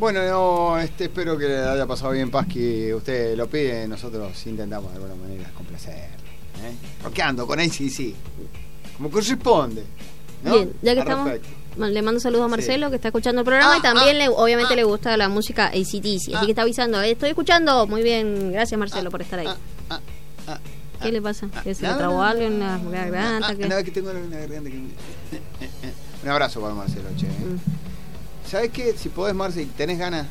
Bueno, no, espero que le haya pasado bien, Paz, que usted lo pide, nosotros intentamos de alguna manera complacerlo, porque ando con AC/DC, como corresponde, ¿no? Bien, ya que estamos, le mando saludos a Marcelo, que está escuchando el programa, y también obviamente le gusta la música AC/DC, así que está avisando, estoy escuchando, muy bien, gracias Marcelo por estar ahí. ¿Qué le pasa? ¿Que se le trabó algo en la garganta? No, es que tengo una garganta que... Un abrazo para Marcelo, che. ¿Sabes qué? Si podés, Marce, y tenés ganas,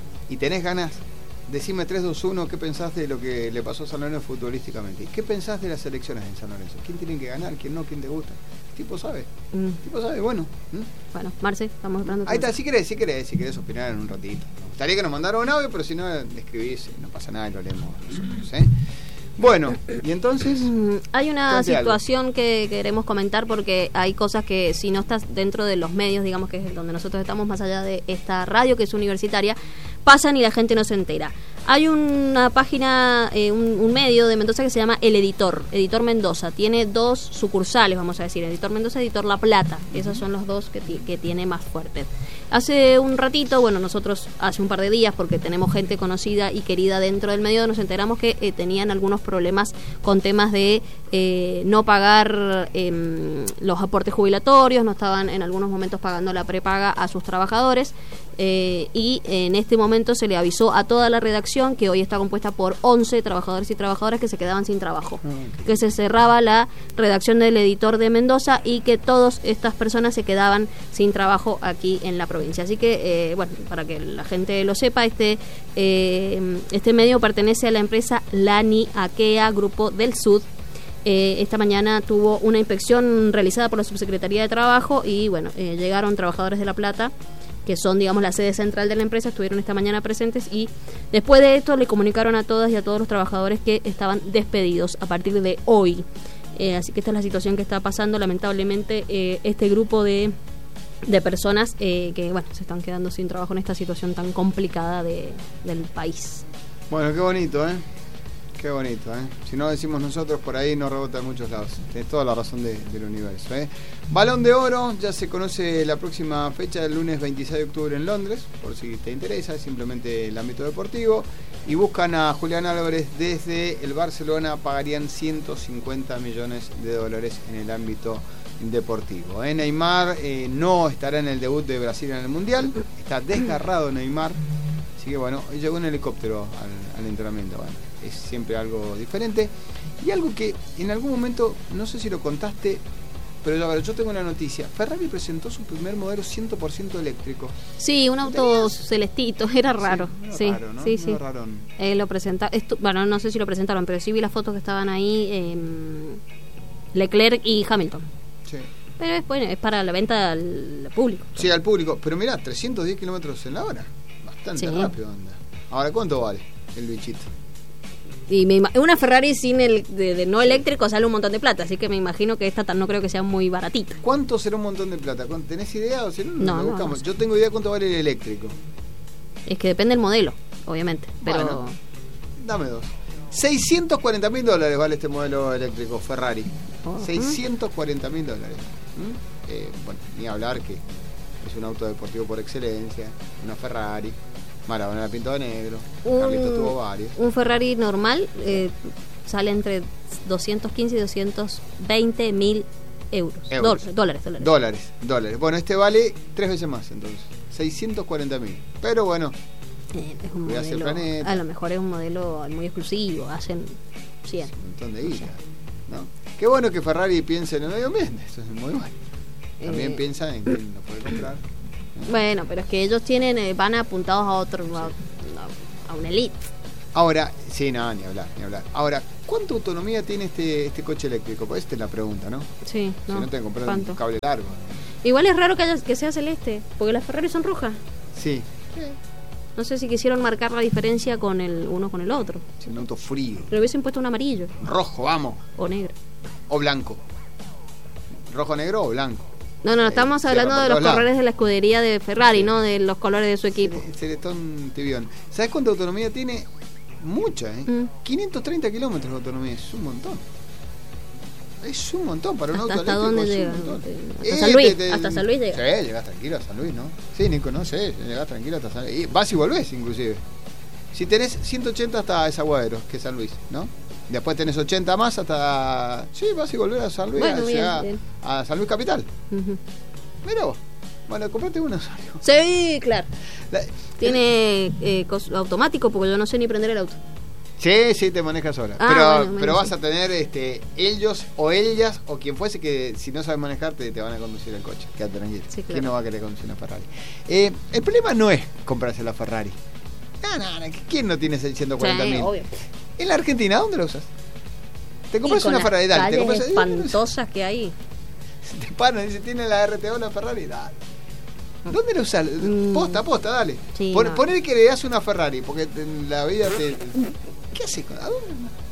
decime 3, 2, 1, ¿qué pensás de lo que le pasó a San Lorenzo futbolísticamente? ¿Qué pensás de las elecciones en San Lorenzo? ¿Quién tiene que ganar? ¿Quién no? ¿Quién te gusta? El tipo sabe. El tipo sabe, bueno. Bueno, Marce, estamos esperando. Ahí está, si querés opinar en un ratito. Me gustaría que nos mandara un audio, pero si no, escribís, no pasa nada y lo leemos nosotros, ¿eh? Bueno, y entonces... Hay una situación que queremos comentar porque hay cosas que si no estás dentro de los medios, digamos que es donde nosotros estamos, más allá de esta radio que es universitaria, pasan y la gente no se entera. Hay una página, un medio de Mendoza que se llama El Editor Mendoza. Tiene 2 sucursales, vamos a decir, Editor Mendoza y Editor La Plata. Esos son los 2 que tiene más fuertes. Hace un ratito, bueno, nosotros hace un par de días, porque tenemos gente conocida y querida dentro del medio, nos enteramos que tenían algunos problemas con temas de no pagar los aportes jubilatorios, no estaban en algunos momentos pagando la prepaga a sus trabajadores, y en este momento se le avisó a toda la redacción, que hoy está compuesta por 11 trabajadores y trabajadoras, que se quedaban sin trabajo, que se cerraba la redacción del Editor de Mendoza y que todas estas personas se quedaban sin trabajo aquí en la provincia. Así que, bueno, para que la gente lo sepa, este medio pertenece a la empresa Lani Aquea Grupo del Sud. Esta mañana tuvo una inspección realizada por la Subsecretaría de Trabajo y, bueno, llegaron trabajadores de La Plata, que son, digamos, la sede central de la empresa, estuvieron esta mañana presentes y después de esto le comunicaron a todas y a todos los trabajadores que estaban despedidos a partir de hoy. Así que esta es la situación que está pasando, lamentablemente, este grupo de personas que, bueno, se están quedando sin trabajo en esta situación tan complicada del país. Bueno, qué bonito, ¿eh? Qué bonito, ¿eh? Si no decimos nosotros, por ahí nos rebota en muchos lados. Tienes toda la razón del universo, ¿eh? Balón de Oro, ya se conoce la próxima fecha, el lunes 26 de octubre en Londres, por si te interesa, simplemente el ámbito deportivo. Y buscan a Julián Álvarez desde el Barcelona, pagarían $150 millones en el ámbito deportivo. Neymar no estará en el debut de Brasil en el Mundial, está desgarrado Neymar, así que bueno, llegó en helicóptero al entrenamiento. Bueno, es siempre algo diferente y algo que en algún momento, no sé si lo contaste, pero yo tengo una noticia. Ferrari presentó su primer modelo 100% eléctrico. Sí, un auto celestito, era raro. Sí, raro, ¿no? Sí. Lo presentaron, bueno, no sé si lo presentaron, pero sí vi las fotos que estaban ahí, Leclerc y Hamilton. Sí. Pero es para la venta al público. Sí, al público. Pero mirá, 310 kilómetros en la hora. Bastante rápido anda. Ahora, ¿cuánto vale el bichito? Y una Ferrari sin el de no eléctrico sale un montón de plata, así que me imagino que esta no creo que sea muy baratita. ¿Cuánto será un montón de plata? ¿Tenés idea? O si no, buscamos. No. Yo tengo idea cuánto vale el eléctrico. Es que depende del modelo, obviamente. Pero bueno, dame 2. $640.000 vale este modelo eléctrico Ferrari. $640.000. Bueno, ni hablar que es un auto deportivo por excelencia, una Ferrari. Maradona la pintó de negro, Carlitos tuvo varios. Un Ferrari normal sale entre 215 y 220 mil euros. Dólares. Bueno, este vale 3 veces más entonces, 640.000. Pero bueno, es un modelo, a lo mejor es un modelo muy exclusivo, hacen 100. Un montón de guita, ¿no? Qué bueno que Ferrari piense en el medio ambiente, eso es muy bueno. También piensa en quién lo puede comprar. Bueno, pero es que ellos van apuntados a otro, a una elite. Ahora, sí, no, ni hablar. Ahora, ¿cuánta autonomía tiene este coche eléctrico? Pues esta es la pregunta, ¿no? Sí, si no te compras un cable largo. Igual es raro que sea celeste, porque las Ferrari son rojas. Sí. No sé si quisieron marcar la diferencia con el uno con el otro. Es un auto frío. Pero hubiesen puesto un amarillo. Rojo, vamos. O negro. O blanco. Rojo, negro o blanco. No, estamos hablando de los colores de la escudería de Ferrari, sí. No de los colores de su equipo. Celestón Tibión. ¿Sabes cuánta autonomía tiene? Mucha, 530 kilómetros de autonomía, es un montón. Es un montón para un auto ¿Hasta eléctrico. dónde llega? Hasta San Luis. Hasta San Luis llega. Sí, llegás tranquilo a San Luis, ¿no? Sí, Nico, no sé, llegás tranquilo hasta San Luis. Y vas y volvés, inclusive. Si tenés 180 hasta Desaguadero, que es San Luis, ¿no? Después tenés 80 más hasta... Sí, vas y volvés a San Luis, bueno, bien. a San Luis Capital. Mirá vos. Bueno, comprate uno. Sí, claro. Tiene automático, porque yo no sé ni prender el auto. Sí, te manejas sola. Pero vas a tener ellos o ellas o quien fuese que si no sabes manejar te van a conducir el coche. Quédate tranquilo. Sí, claro. ¿Quién no va a querer conducir una Ferrari? El problema no es comprarse la Ferrari. No. ¿Quién no tiene 640.000? Sí, obvio. En la Argentina, ¿dónde lo usas? Te compras una Ferrari, dale. Las calles espantosas que hay. Te paran y dice, ¿tiene la RTO la Ferrari? Dale. ¿Dónde lo usas? Posta, dale. Sí, poner que le das una Ferrari, porque en la vida te... ¿Qué hace? ¿A dónde?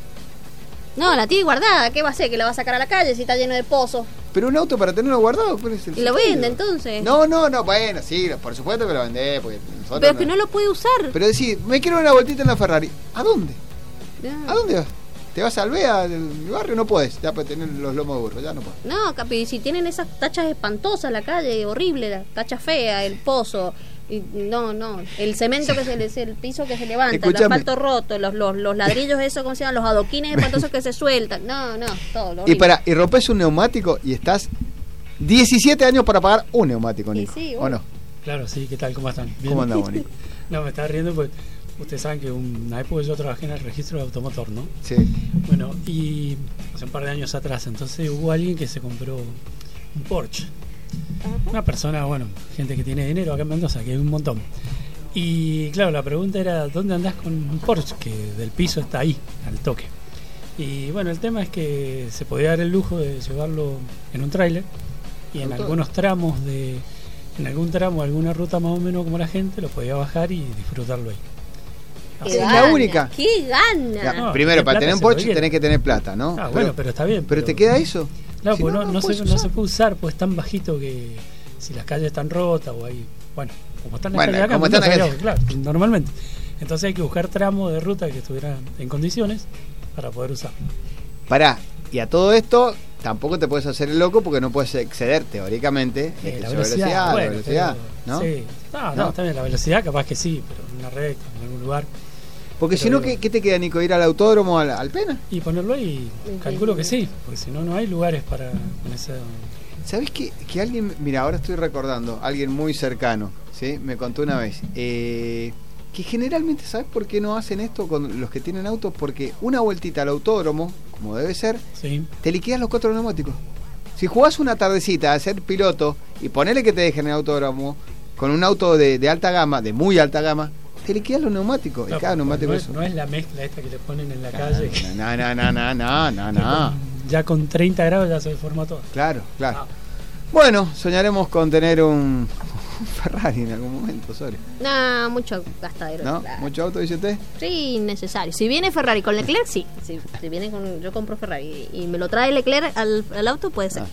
No, la tiene guardada. ¿Qué va a hacer? ¿Que la va a sacar a la calle si está lleno de pozos? Pero un auto para tenerlo guardado, ¿cuál es el sentido? ¿Y lo vende entonces? No, bueno, sí, por supuesto que lo vendés. Pero es que no lo puede usar. Pero decir, me quiero una vueltita en la Ferrari. ¿A dónde? ¿A dónde vas? ¿Te vas al Bea del barrio? No puedes, ya puedes tener los lomos de burro, ya no puedes. No, Capi, si tienen esas tachas espantosas en la calle, horrible, la tacha fea, el pozo, no, el cemento que el piso que se levanta, escúchame, el asfalto roto, los ladrillos esos, ¿cómo se llaman? Los adoquines espantosos que se sueltan, no, todo lo horrible. Y rompes un neumático y estás 17 años para pagar un neumático, Nico, sí, ¿o no? Claro, sí, ¿qué tal? ¿Cómo están? ¿Bien? ¿Cómo andamos, Nico? No, me estaba riendo porque ustedes saben que una época yo trabajé en el registro de automotor, ¿no? Sí. Bueno, y hace un par de años atrás, entonces hubo alguien que se compró un Porsche. Una persona, gente que tiene dinero acá en Mendoza, que hay un montón. Y claro, la pregunta era, ¿dónde andás con un Porsche? Que del piso está ahí, al toque. Y bueno, el tema es que se podía dar el lujo de llevarlo en un tráiler y en algunos tramos alguna ruta más o menos como la gente, lo podía bajar y disfrutarlo ahí. Es la única. ¡Qué gana! No, primero, para tener un Porsche tenés que tener plata, ¿no? Pero está bien. ¿Pero te queda eso? Claro, si pues no se puede usar, pues es tan bajito que si las calles están rotas o hay... como están las calles acá, claro, normalmente. Entonces hay que buscar tramos de ruta que estuvieran en condiciones para poder usar. Pará, y a todo esto tampoco te puedes hacer el loco porque no puedes exceder teóricamente la velocidad, ¿no? Sí. No, está bien, la velocidad capaz que sí, pero en una recta, en algún lugar. Porque si no, ¿qué te queda, Nico? ¿Ir al autódromo, al Pena? Y ponerlo ahí, calculo que sí, porque si no, no hay lugares para con esa... ¿Sabés que alguien, mira, ahora estoy recordando, alguien muy cercano, ¿sí? Me contó una vez, que generalmente, ¿sabes por qué no hacen esto con los que tienen autos? Porque una vueltita al autódromo, como debe ser, sí, te liquidas los 4 neumáticos. Si jugás una tardecita a ser piloto y ponele que te dejen en el autódromo con un auto de alta gama, de muy alta gama, te liquidas los neumáticos. No, y cada neumático no es la mezcla esta que le ponen en la calle. No. Ya con 30 grados ya se deforma todo. Claro. Bueno, soñaremos con tener un Ferrari en algún momento, sorry. No, mucho gastadero. ¿No? Claro. ¿Mucho auto, dice usted? Sí, innecesario. Si viene Ferrari con Leclerc, sí. Si viene yo compro Ferrari y me lo trae Leclerc al auto, puede ser.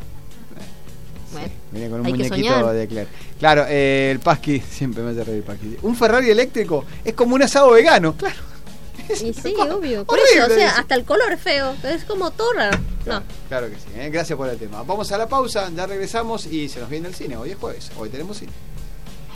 Bueno, sí, viene con un muñequito de Leclerc. Claro, el Pasqui, siempre me hace reír Pasqui. Un Ferrari eléctrico es como un asado vegano, claro. Y sí, obvio. Por eso, o sea, hasta el color es feo. Es como todo raro. No. Claro que sí. Gracias por el tema. Vamos a la pausa, ya regresamos y se nos viene el cine. Hoy es jueves, hoy tenemos cine.